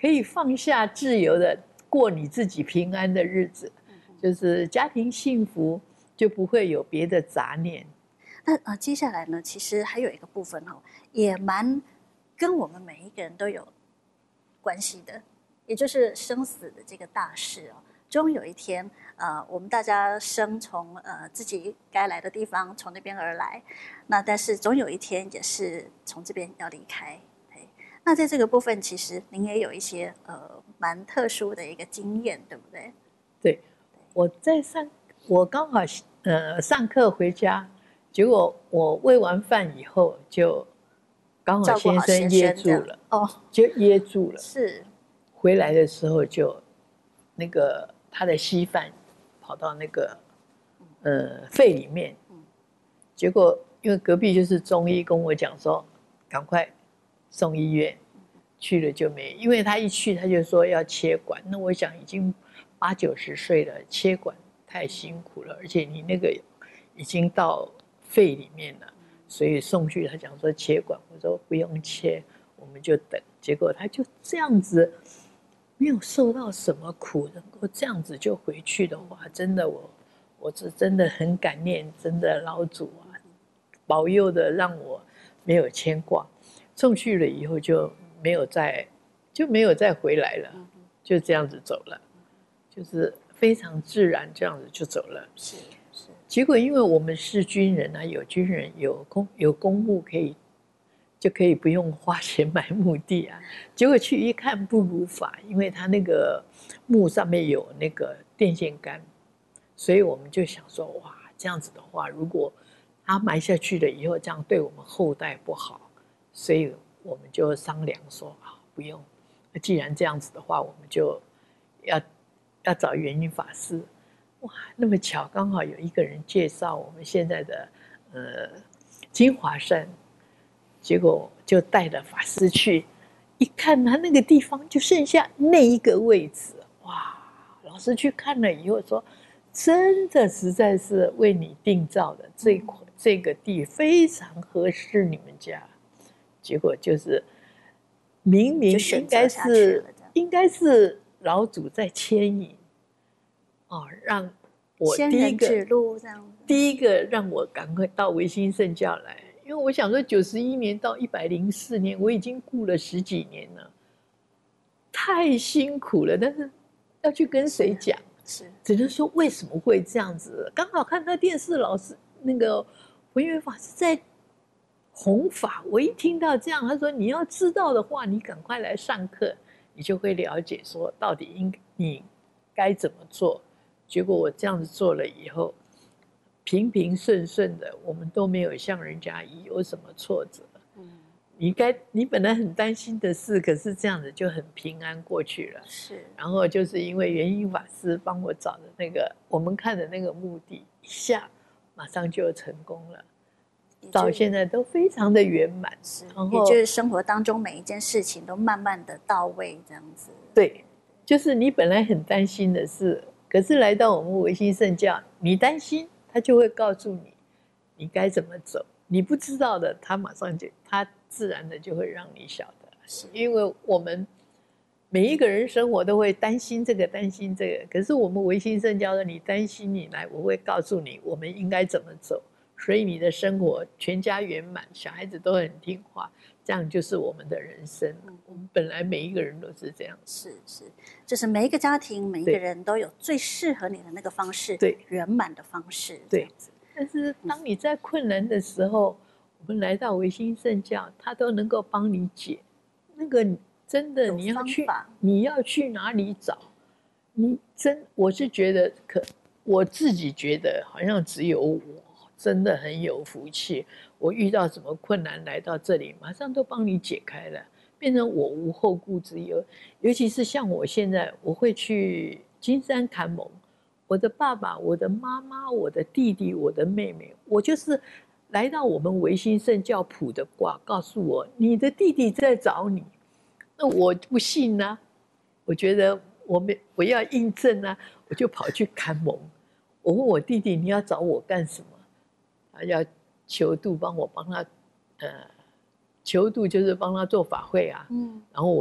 可以放下自由的过你自己平安的日子，就是家庭幸福，就不会有别的杂念。 那接下来呢，其实还有一个部分也蛮跟我们每一个人都有关系的，也就是生死的这个大事终有一天，我们大家生从自己该来的地方，从那边而来，那但是总有一天也是从这边要离开。那在这个部分，其实您也有一些蛮特殊的一个经验，对不对？ 对，我刚好上课回家，结果我喂完饭以后，就刚好先生噎住了，就噎住了。 是， 回来的时候就那个他的稀饭跑到那个肺里面，结果因为隔壁就是中医跟我讲说，赶快送医院。去了就没，因为他一去他就说要切管，那我想已经80、90岁了，切管太辛苦了，而且你那个已经到肺里面了，所以送去他讲说切管，我说不用切，我们就等。结果他就这样子，没有受到什么苦，能够这样子就回去的话，真的我是真的很感念，真的老祖啊，保佑的让我没有牵挂。送去了以后就没有再回来了，就这样子走了，就是非常自然这样子就走了。 是。 结果因为我们是军人啊，有军人有公墓就可以不用花钱买墓地啊。结果去一看不如法，因为他那个墓上面有那个电线杆，所以我们就想说，哇，这样子的话，如果他埋下去了以后，这样对我们后代不好。所以我们就商量说不用，既然这样子的话，我们就要找圆云法师。哇，那么巧，刚好有一个人介绍我们现在的金华山，结果就带了法师去，一看他那个地方就剩下那一个位置，哇！老师去看了以后说，真的实在是为你定造的这个地非常合适你们家。结果就是明明应该是老祖在牵引让我第一个让我赶快到维新圣教来，因为我想说91年到104年，我已经顾了10几年了，太辛苦了，但是要去跟谁讲？只能说为什么会这样子？刚好看到电视老师那个文渊法师在弘法，我一听到这样，他说你要知道的话，你赶快来上课，你就会了解说到底你该怎么做。结果我这样子做了以后，平平顺顺的，我们都没有像人家有什么挫折。你本来很担心的事，可是这样子就很平安过去了。 是。 然后就是因为圆音法师帮我找的那个我们看的那个墓地，一下马上就成功了。到现在都非常的圆满， 也就是生活当中每一件事情都慢慢的到位，这样子。 对，就是你本来很担心的事，可是来到我们维新圣教，你担心，他就会告诉你，你该怎么走。你不知道的，他自然的就会让你晓得。因为我们每一个人生活都会担心这个担心这个，可是我们维新圣教的，你担心你来，我会告诉你我们应该怎么走。所以你的生活全家圆满，小孩子都很听话，这样就是我们的人生。我们本来每一个人都是这样。 是，就是每一个家庭每一个人都有最适合你的那个方式， 对， 圆满的方式。 对，但是当你在困难的时候，我们来到维新圣教，他都能够帮你解。那个真的你要去哪里找？我是觉得我自己觉得好像只有我真的很有福气，我遇到什么困难来到这里，马上都帮你解开了，变成我无后顾之忧。尤其是像我现在，我会去金山砍蒙，我的爸爸、我的妈妈、我的弟弟、我的妹妹，我就是来到我们维新圣教卜的卦，告诉我你的弟弟在找你。那我不信啊，我觉得我要印证啊，我就跑去砍蒙。我问我弟弟，你要找我干什么？他要求度帮他，求度就是帮他做法会啊。然后